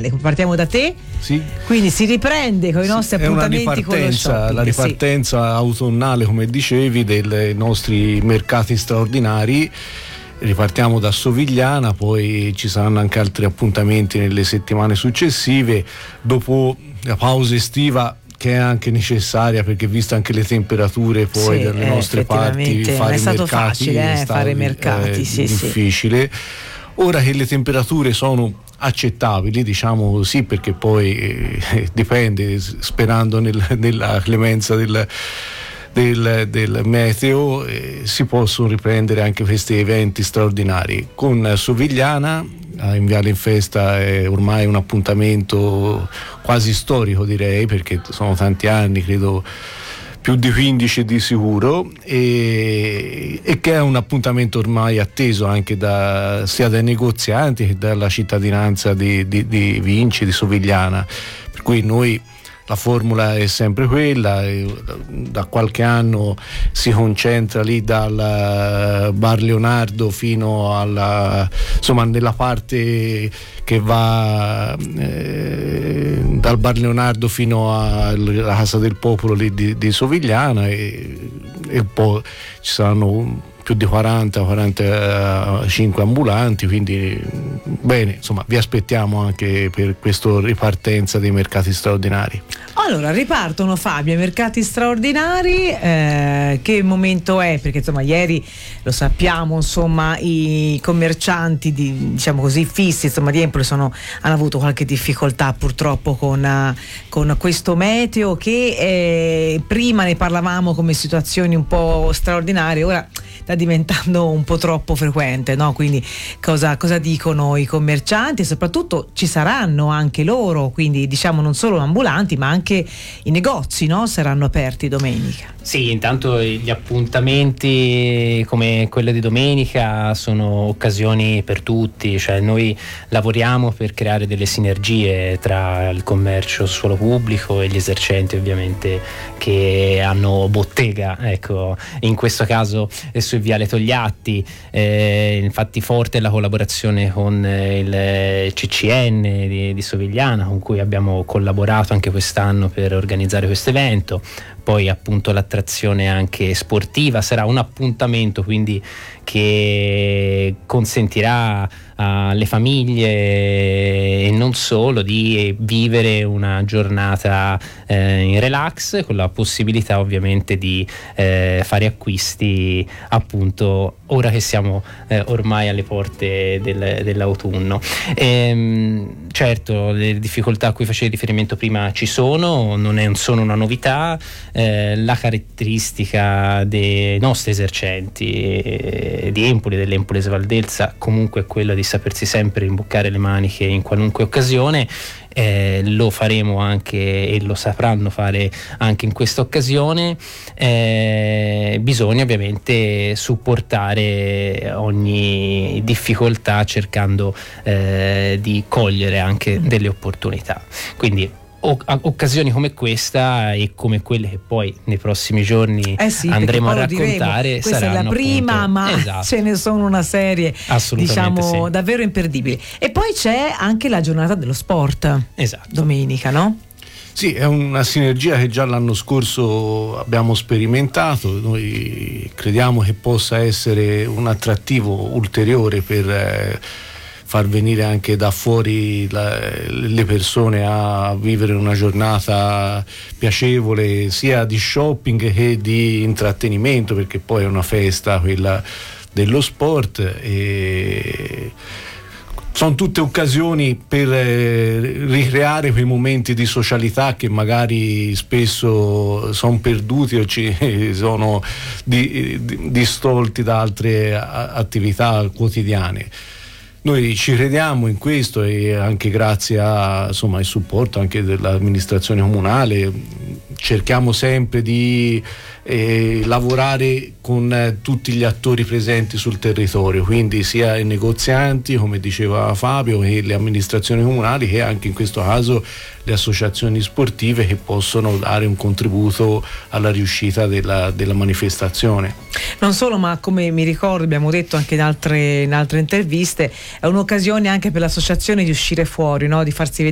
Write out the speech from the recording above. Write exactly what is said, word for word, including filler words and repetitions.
Emanuele, partiamo da te. Sì. Quindi si riprende con i nostri sì, appuntamenti con lo shopping. La ripartenza sì. autunnale, come dicevi, dei nostri mercati straordinari. Ripartiamo da Sovigliana, poi ci saranno anche altri appuntamenti nelle settimane successive, dopo la pausa estiva, che è anche necessaria, perché viste anche le temperature poi sì, dalle eh, nostre parti, fare non è stato mercati facile eh, è fare mercati, eh, sì, difficile. Sì. Ora che le temperature sono accettabili, diciamo sì, perché poi eh, dipende, sperando nel, nella clemenza del Del, del meteo, eh, si possono riprendere anche questi eventi straordinari. Con Sovigliana in Viale in Festa è ormai un appuntamento quasi storico, direi, perché sono tanti anni, credo più di quindici di sicuro, e, e che è un appuntamento ormai atteso anche da, sia dai negozianti che dalla cittadinanza di, di, di Vinci, di Sovigliana, per cui noi la formula è sempre quella, da qualche anno si concentra lì dal Bar Leonardo fino alla, insomma, nella parte che va eh, dal Bar Leonardo fino alla Casa del Popolo lì di, di Sovigliana, e, e poi ci saranno più di quaranta quarantacinque ambulanti, quindi bene, insomma vi aspettiamo anche per questa ripartenza dei mercati straordinari. Allora ripartono, Fabio, i mercati straordinari, eh, che momento è? Perché insomma ieri lo sappiamo, insomma i commercianti di, diciamo così, fissi, insomma di Empoli sono, hanno avuto qualche difficoltà purtroppo con, con questo meteo che eh, prima ne parlavamo come situazioni un po' straordinarie, ora sta diventando un po' troppo frequente, no? Quindi cosa, cosa dicono i commercianti, e soprattutto ci saranno anche loro, quindi diciamo non solo ambulanti ma anche i negozi, no? Saranno aperti domenica. Sì, intanto gli appuntamenti come quello di domenica sono occasioni per tutti, cioè noi lavoriamo per creare delle sinergie tra il commercio suolo pubblico e gli esercenti ovviamente che hanno bottega, ecco, in questo caso sul Viale Togliatti, eh, infatti forte la collaborazione con il C C N di, di Sovigliana, con cui abbiamo collaborato anche quest'anno per organizzare questo evento. Poi appunto l'attrazione anche sportiva sarà un appuntamento quindi che consentirà alle famiglie e non solo di vivere una giornata eh, in relax, con la possibilità ovviamente di eh, fare acquisti appunto ora che siamo eh, ormai alle porte del, dell'autunno. Ehm, certo, le difficoltà a cui facevi riferimento prima ci sono, non è, sono una novità. Eh, la caratteristica dei nostri esercenti eh, di Empoli, dell'Empolese Valdelsa, comunque è quella di sapersi sempre imboccare le maniche in qualunque occasione. Eh, lo faremo anche e lo sapranno fare anche in questa occasione. Eh, bisogna ovviamente supportare ogni difficoltà cercando eh, di cogliere anche delle opportunità, quindi occasioni come questa e come quelle che poi nei prossimi giorni eh sì, andremo a raccontare diremo, questa saranno è la prima appunto, ma esatto. Ce ne sono una serie, diciamo sì. davvero imperdibili. E poi c'è anche la giornata dello sport, esatto, domenica, no? Sì, è una sinergia che già l'anno scorso abbiamo sperimentato. Noi crediamo che possa essere un attrattivo ulteriore per eh, far venire anche da fuori la, le persone a vivere una giornata piacevole sia di shopping che di intrattenimento, perché poi è una festa quella dello sport e sono tutte occasioni per eh, ricreare quei momenti di socialità che magari spesso sono perduti o ci sono di, di, distolti da altre attività quotidiane. Noi ci crediamo in questo e anche grazie a, insomma, al supporto anche dell'amministrazione comunale cerchiamo sempre di eh, lavorare con eh, tutti gli attori presenti sul territorio, quindi sia i negozianti, come diceva Fabio, che le amministrazioni comunali, che anche in questo caso le associazioni sportive che possono dare un contributo alla riuscita della, della manifestazione. Non solo, ma come mi ricordo, abbiamo detto anche in altre, in altre interviste, è un'occasione anche per l'associazione di uscire fuori, no? Di farsi vedere